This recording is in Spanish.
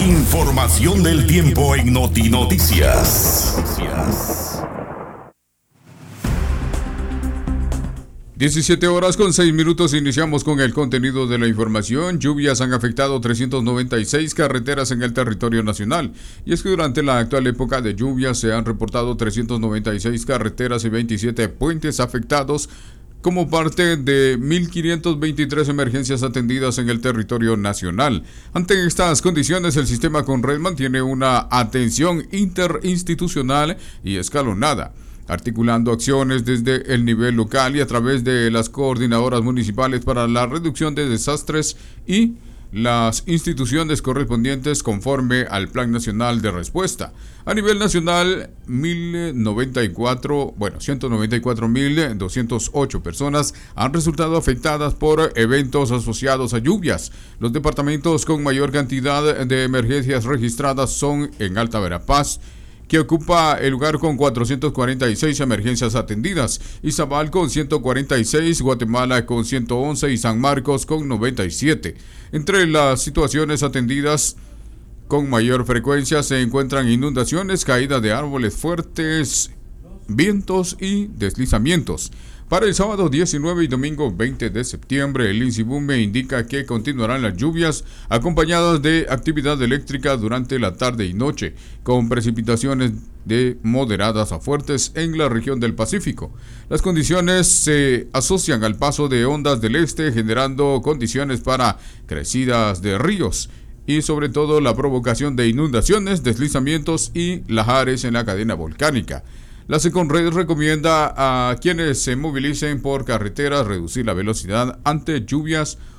Información del tiempo en Noticias. 17 horas con 6 minutos, iniciamos con el contenido de la información. Lluvias han afectado 396 carreteras en el territorio nacional. Y es que durante la actual época de lluvias se han reportado 396 carreteras y 27 puentes afectados como parte de 1.523 emergencias atendidas en el territorio nacional. Ante estas condiciones, el sistema Conred mantiene una atención interinstitucional y escalonada, articulando acciones desde el nivel local y a través de las coordinadoras municipales para la reducción de desastres y las instituciones correspondientes conforme al Plan Nacional de Respuesta. A nivel nacional, 194.208 personas han resultado afectadas por eventos asociados a lluvias. Los departamentos con mayor cantidad de emergencias registradas son en Alta Verapaz, que ocupa el lugar con 446 emergencias atendidas, Izabal con 146, Guatemala con 111 y San Marcos con 97. Entre las situaciones atendidas con mayor frecuencia se encuentran inundaciones, caída de árboles fuertes, vientos y deslizamientos. Para el sábado 19 y domingo 20 de septiembre, el INSIBUME indica que continuarán las lluvias acompañadas de actividad eléctrica durante la tarde y noche, con precipitaciones de moderadas a fuertes en la región del Pacífico. Las condiciones se asocian al paso de ondas del este, generando condiciones para crecidas de ríos y sobre todo la provocación de inundaciones, deslizamientos y lahares en la cadena volcánica. La Seconred recomienda a quienes se movilicen por carreteras reducir la velocidad ante lluvias